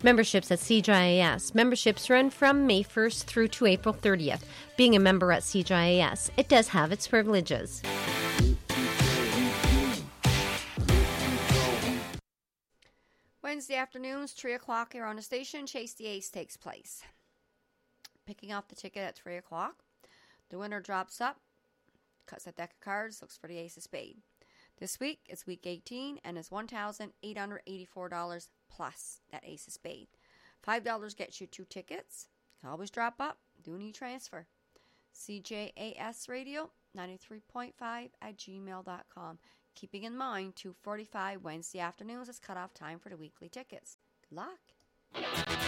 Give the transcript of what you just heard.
Memberships at CGIAS. Memberships run from May 1st through to April 30th. Being a member at CGIAS, it does have its privileges. Wednesday afternoons, 3 o'clock here on the station, Chase the Ace takes place. Picking off the ticket at 3 o'clock. The winner drops up, cuts that deck of cards, looks for the Ace of Spade. This week, it's week 18, and it's $1,884 plus that Ace of Spade. $5 gets you 2 tickets. You can always drop up, do an e-transfer. CJAS Radio, 93.5 at gmail.com. Keeping in mind, 2:45 Wednesday afternoons is cutoff time for the weekly tickets. Good luck.